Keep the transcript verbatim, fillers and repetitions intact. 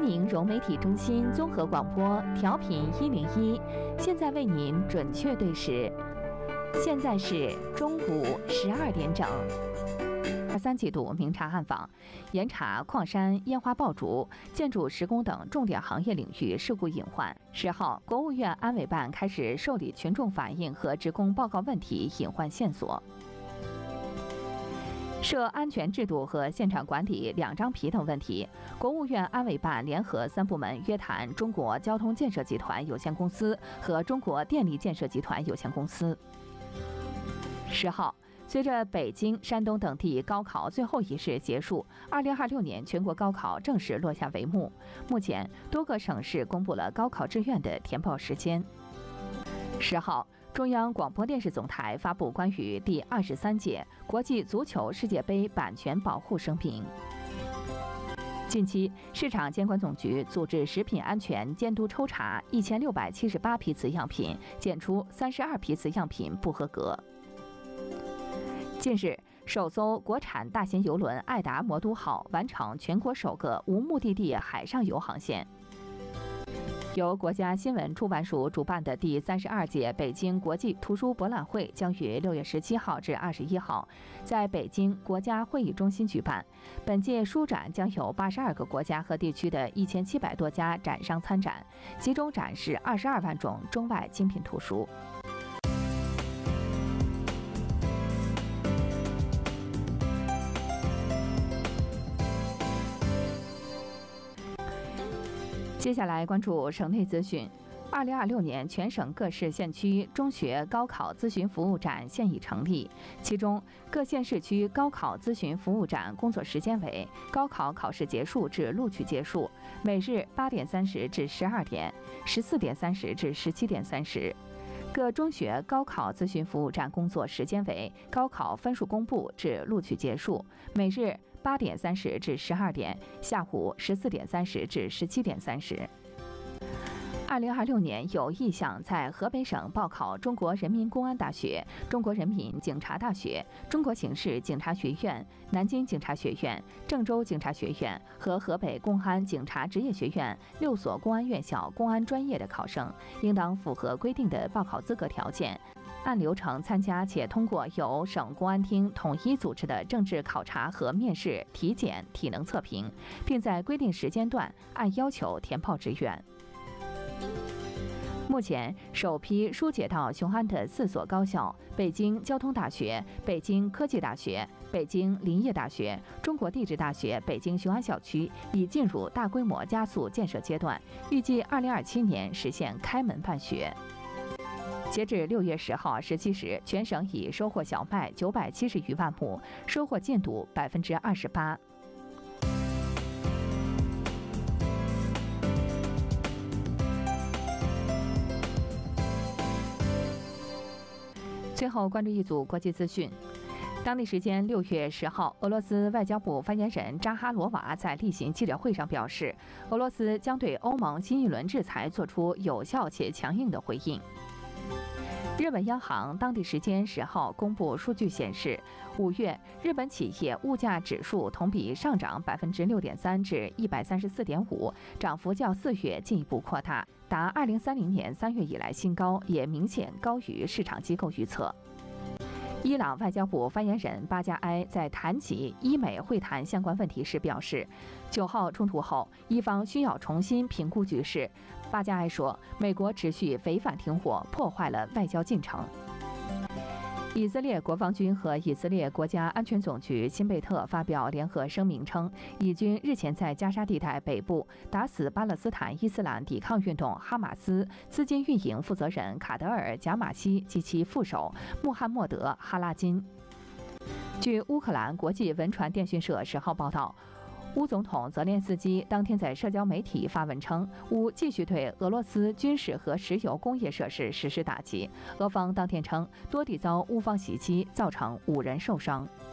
宁融媒体中心综合广播，调频一零一，现在为您准确对时，现在是中午十二点整。二三季度明察暗访，严查矿山、烟花爆竹、建筑施工等重点行业领域事故隐患。十号，国务院安委办开始受理群众反映和职工报告问题隐患线索。涉安全制度和现场管理两张皮等问题，国务院安委办联合三部门约谈中国交通建设集团有限公司和中国电力建设集团有限公司。十号，随着北京、山东等地高考最后一试结束，二零二六年全国高考正式落下帷幕。目前，多个省市公布了高考志愿的填报时间。十号，中央广播电视总台发布关于第二十三届国际足球世界杯版权保护声明。近期，市场监管总局组织食品安全监督抽查一千六百七十八批次样品，检出三十二批次样品不合格。近日，首艘国产大型邮轮爱达魔都号完成全国首个无目的地海上游航线。由国家新闻出版署主办的第三十二届北京国际图书博览会将于六月十七号至二十一号在北京国家会议中心举办。本届书展将有八十二个国家和地区的一千七百多家展商参展，集中展示二十二万种中外精品图书。接下来关注省内资讯。二零二六年全省各市县区中学高考咨询服务站现已成立，其中各县市区高考咨询服务站工作时间为高考考试结束至录取结束，每日八点三十至十二点、十四点三十至十七点三十。各中学高考咨询服务站工作时间为高考分数公布至录取结束，每日八点三十至十二点，下午十四点三十至十七点三十。二零二六年有意向在河北省报考中国人民公安大学、中国人民警察大学、中国刑事警察学院、南京警察学院、郑州警察学院和河北公安警察职业学院六所公安院校公安专业的考生，应当符合规定的报考资格条件，按流程参加且通过由省公安厅统一组织的政治考察和面试、体检、体能测评，并在规定时间段按要求填报志愿。目前，首批疏解到雄安的四所高校——北京交通大学、北京科技大学、北京林业大学、中国地质大学北京雄安校区，已进入大规模加速建设阶段，预计二零二七年实现开门办学。截至六月十号二十七时，全省已收获小麦九百七十余万亩，收获进度百分之二十八。最后关注一组国际资讯。当地时间六月十号，俄罗斯外交部发言人扎哈罗娃在例行记者会上表示，俄罗斯将对欧盟新一轮制裁做出有效且强硬的回应。日本央行当地时间十号公布数据显示，五月日本企业物价指数同比上涨百分之六点三至一百三十四点五，涨幅较四月进一步扩大，达二零三零年三月以来新高，也明显高于市场机构预测。伊朗外交部发言人巴加埃在谈及伊美会谈相关问题时表示，九号冲突后，伊方需要重新评估局势。巴加埃说，美国持续违反停火，破坏了外交进程。以色列国防军和以色列国家安全总局辛贝特发表联合声明称，以军日前在加沙地带北部打死巴勒斯坦伊斯兰抵抗运动哈马斯资金运营负责人卡德尔·贾马西及其副手穆罕默德·哈拉金。据乌克兰国际文传电讯社十号报道，乌总统泽连斯基当天在社交媒体发文称，乌继续对俄罗斯军事和石油工业设施实施打击。俄方当天称，多地遭乌方袭击，造成五人受伤。